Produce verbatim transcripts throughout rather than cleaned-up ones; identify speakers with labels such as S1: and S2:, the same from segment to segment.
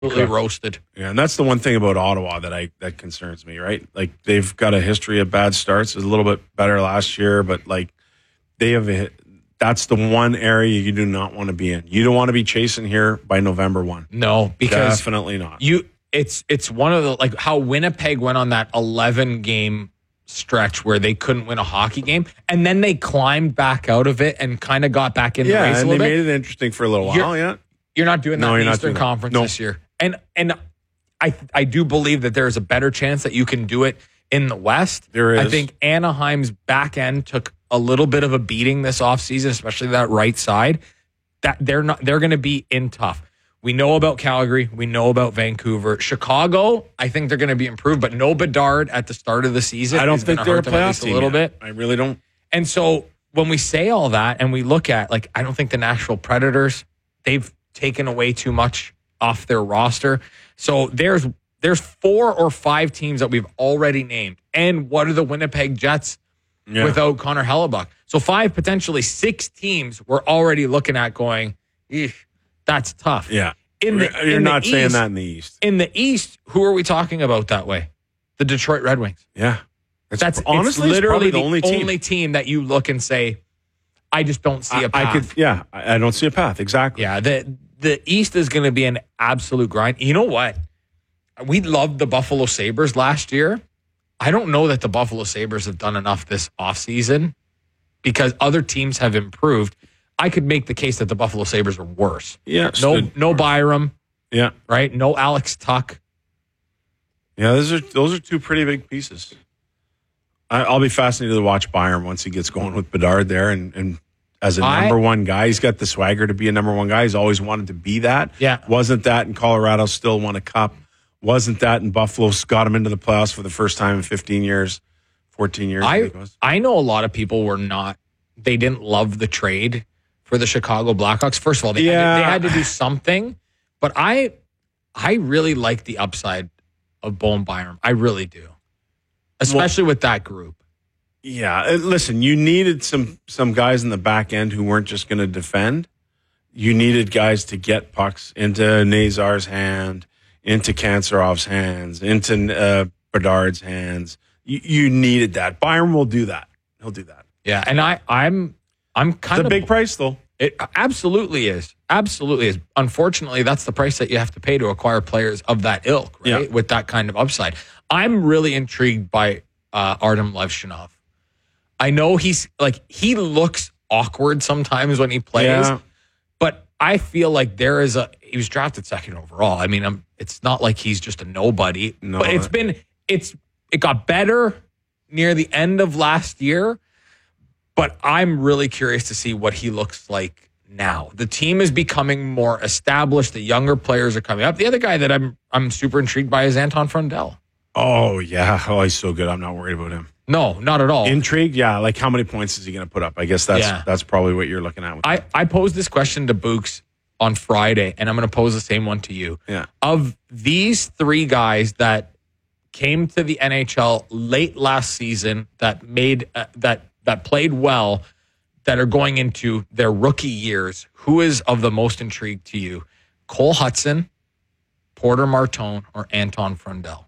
S1: Absolutely roasted.
S2: Yeah, and that's the one thing about Ottawa that I that concerns me, right? Like, they've got a history of bad starts. It was a little bit better last year, but like they have a, that's the one area you do not want to be in. You don't want to be chasing here by November first.
S1: No, because
S2: definitely not.
S1: You it's it's one of the, like how Winnipeg went on that eleven game stretch where they couldn't win a hockey game, and then they climbed back out of it and kind of got back in the
S2: yeah,
S1: race a
S2: and
S1: little
S2: they
S1: bit.
S2: made it interesting for a little while.
S1: You're-
S2: yeah,
S1: You're not doing that
S2: No,
S1: in
S2: you're
S1: the
S2: not
S1: Eastern
S2: doing that.
S1: Conference
S2: No.
S1: this year. And and I I do believe that there is a better chance that you can do it in the West.
S2: There is.
S1: I think Anaheim's back end took a little bit of a beating this offseason, especially that right side. That they're not they're going to be in tough. We know about Calgary. We know about Vancouver. Chicago, I think they're going to be improved, but no Bedard at the start of the season.
S2: I don't
S1: is
S2: think
S1: gonna
S2: they're a
S1: hurt them at
S2: playoff
S1: least
S2: team
S1: a little
S2: yet.
S1: bit.
S2: I really don't.
S1: And so when we say all that and we look at, like, I don't think the Nashville Predators, they've taken away too much off their roster. So there's there's four or five teams that we've already named. And what are the Winnipeg Jets
S2: Yeah.
S1: without Connor Hellebuck? So five, potentially six teams we're already looking at going, eesh, that's tough.
S2: Yeah.
S1: In the,
S2: You're
S1: in
S2: not
S1: the
S2: saying
S1: East,
S2: that in the East.
S1: In the East, who are we talking about that way? The Detroit Red Wings.
S2: Yeah. It's,
S1: That's
S2: honestly
S1: it's literally
S2: it's probably
S1: the,
S2: the
S1: only,
S2: only
S1: team.
S2: team.
S1: that you look and say, I just don't see a
S2: I,
S1: path.
S2: I could, yeah, I, I don't see a path. Exactly.
S1: Yeah, the the East is going to be an absolute grind. You know what? We loved the Buffalo Sabres last year. I don't know that the Buffalo Sabres have done enough this offseason because other teams have improved. I could make the case that the Buffalo Sabres are worse.
S2: Yeah.
S1: No,
S2: stood-
S1: no Byram,
S2: Yeah.
S1: right? No Alex Tuck.
S2: Yeah. Those are those are two pretty big pieces. I, I'll be fascinated to watch Byram once he gets going with Bedard there, and and as a
S1: I-
S2: number one guy, he's got the swagger to be a number one guy. He's always wanted to be that.
S1: Yeah.
S2: Wasn't that in Colorado? Still won a cup. Wasn't that in Buffalo? Got him into the playoffs for the first time in fifteen years, fourteen years. I, think it
S1: I
S2: was.
S1: I know a lot of people were not. They didn't love the trade for the Chicago Blackhawks. First of all, they,
S2: Yeah.
S1: had, to, they had to do something, but I I really like the upside of Bowen Byram. I really do, especially with that group.
S2: Yeah, uh, listen, you needed some some guys in the back end who weren't just going to defend. You needed guys to get pucks into Nazar's hand, into Kancerov's hands, into uh, Bedard's hands. You, you needed that. Byram will do that. He'll do that.
S1: Yeah, and I I'm I'm kind
S2: It's a
S1: of
S2: big price, though.
S1: It absolutely is. Absolutely is. Unfortunately, that's the price that you have to pay to acquire players of that ilk, right?
S2: Yeah.
S1: With that kind of upside. I'm really intrigued by uh, Artem Levshunov. I know he's like, he looks awkward sometimes when he plays,
S2: Yeah.
S1: but I feel like there is a, he was drafted second overall. I mean, I'm, it's not like he's just a nobody,
S2: No.
S1: but it's been, it's, it got better near the end of last year. But I'm really curious to see what he looks like now. The team is becoming more established. The younger players are coming up. The other guy that I'm I'm super intrigued by is Anton Frundell.
S2: Oh, yeah. Oh, he's so good. I'm not worried about him.
S1: No, not at all.
S2: Intrigued? Yeah. Like, how many points is he going to put up? I guess that's
S1: Yeah.
S2: that's probably what you're looking at. With
S1: I, I posed this question to Books on Friday, and I'm going to pose the same one to you.
S2: Yeah.
S1: Of these three guys that came to the N H L late last season that made uh, that that played well, that are going into their rookie years, who is of the most intrigue to you? Cole Hudson, Porter Martone, or Anton Frundell?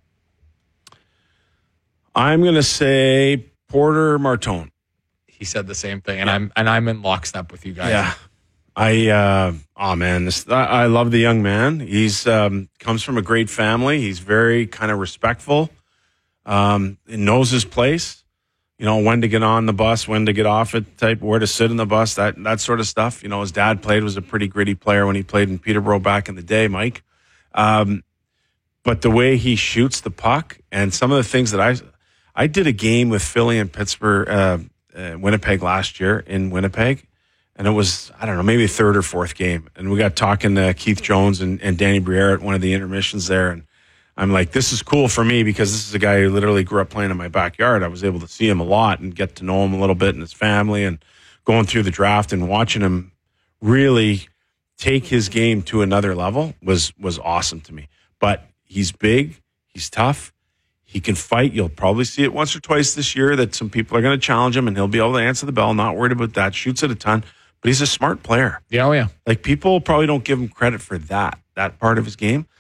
S2: I'm going to say Porter Martone.
S1: He said the same thing, and I'm and I'm in lockstep with you guys.
S2: Yeah. I, uh, oh man, this, I, I love the young man. He's, um, comes from a great family. He's very kind of respectful. Um, he knows his place, you know, when to get on the bus, when to get off it, type, where to sit in the bus, that, that sort of stuff. You know, his dad played, was a pretty gritty player when he played in Peterborough back in the day, Mike. Um, but the way he shoots the puck and some of the things that I, I did a game with Philly and Pittsburgh, uh, uh Winnipeg last year in Winnipeg. And it was, I don't know, maybe a third or fourth game. And we got talking to Keith Jones and, and Danny Briere at one of the intermissions there. And I'm like, this is cool for me because this is a guy who literally grew up playing in my backyard. I was able to see him a lot and get to know him a little bit and his family and going through the draft and watching him really take his game to another level was, was awesome to me. But he's big. He's tough. He can fight. You'll probably see it once or twice this year that some people are going to challenge him and he'll be able to answer the bell. Not worried about that. Shoots it a ton. But he's a smart player.
S1: Yeah, oh yeah.
S2: Like, people probably don't give him credit for that, that part of his game.